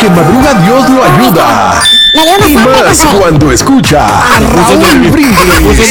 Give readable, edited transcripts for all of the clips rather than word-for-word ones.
que madruga Dios lo ayuda. Y más cuando escucha a Raúl Brindis.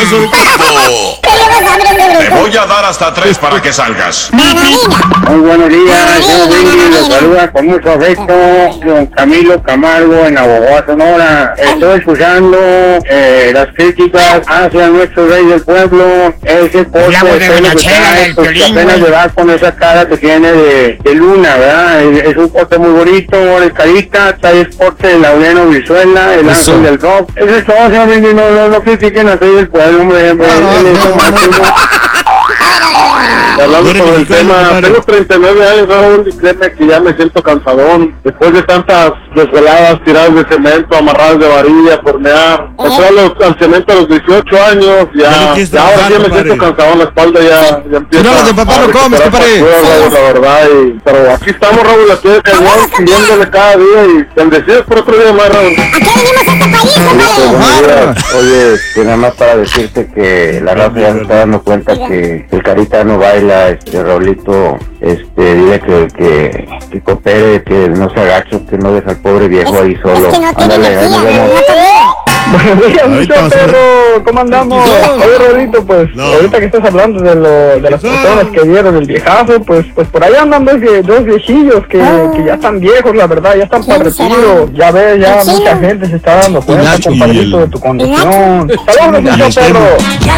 Te voy a dar hasta 3 para que salgas. Muy buenos días, yo Brindis, los saluda con mucho afecto don Camilo Camargo en Abojoa, Sonora. Estoy escuchando las críticas hacia nuestro rey del pueblo, ese corte de pelo que trae, pues que apenas le va con esa cara que tiene de luna, ¿verdad? Es un corte muy bonito, el carita, trae el corte de Laureano Brizuela, el ángel del rock. Eso es todo, señor Brindis, no critiquen al rey del pueblo, hombre, él es lo máximo. Hablando sobre el tema, tengo 39 años, Raúl, y créeme que ya me siento cansadón. Después de tantas desveladas, tiradas de cemento, amarradas de varilla, por mear. Entré al cemento a los 18 años, ya ahora sí me siento cansadón, la espalda ya empieza. No, de papá no comes, compadre. La verdad, pero aquí estamos, Raúl, aquí de cañón, siguiéndole cada día y bendecidos por otro día más, Raúl. ¿A qué venimos a este país, compadre? Oye, nada más para decirte que la raza ya se está dando cuenta que el carita no baila, Raulito, dile que coopere, que no se agache, que no deja al pobre viejo ahí solo. Es que no tiene Ándale, ahí nos vemos. Buenos días, mucho perro, ¿cómo andamos? Oye, Rodito, pues, ahorita que estás hablando de las personas que vieron el viejazo, pues por ahí andan dos viejillos que ya están viejos, la verdad, ya están para retiro. Ya ves, ya mucha gente se está dando cuenta, compadrito, de tu condición. Saludos, mucho perro.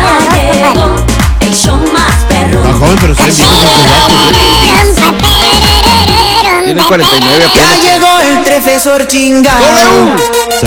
El show más perro. Está joven, pero se tiene 49 apenas. Ya llegó el profesor chingado.